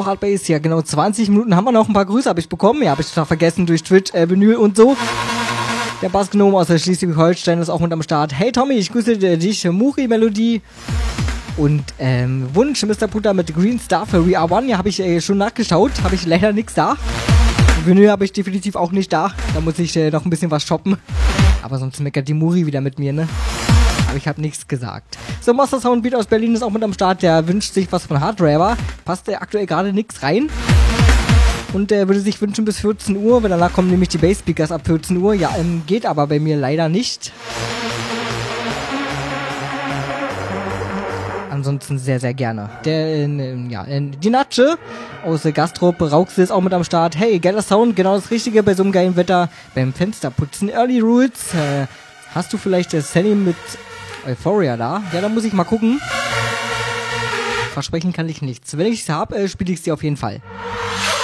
Hardbase. Ja, genau 20 Minuten haben wir noch. Ein paar Grüße habe ich bekommen. Ja, habe ich total vergessen durch Twitch, Vinyl und so. Der Bassgnom aus der Schleswig-Holstein ist auch mit am Start. Hey Tommy, ich grüße dich, Muri Melodie. Und Wunsch, Mr. Putter mit Green Star für We Are One. Ja, habe ich schon nachgeschaut. Habe ich leider nichts da. Vinyl habe ich definitiv auch nicht da. Da muss ich noch ein bisschen was shoppen. Aber sonst meckert die Muri wieder mit mir, ne? Aber ich habe nichts gesagt. So, Master Sound Beat aus Berlin ist auch mit am Start. Der wünscht sich was von Harddriver. Passt aktuell gerade nichts rein. Und der würde sich wünschen bis 14 Uhr, weil danach kommen nämlich die Bass-Speakers ab 14 Uhr. Ja, geht aber bei mir leider nicht. Ansonsten sehr, sehr gerne. Die Natsche aus Gastrop Rauxel ist auch mit am Start. Hey, geiler Sound, genau das Richtige bei so einem geilen Wetter. Beim Fensterputzen, Early Rules. Hast du vielleicht Sally mit Euphoria da? Ja, da muss ich mal gucken. Versprechen kann ich nichts. Wenn ich es habe, spiele ich sie auf jeden Fall.